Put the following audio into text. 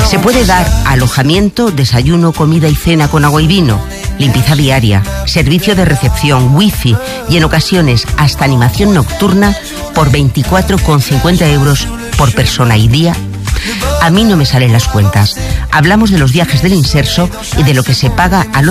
Se puede dar alojamiento, desayuno, comida y cena con agua y vino, limpieza diaria, servicio de recepción, wifi y en ocasiones hasta animación nocturna por 24,50 euros por persona y día. A mí no me salen las cuentas. Hablamos de los viajes del Inserso y de lo que se paga a los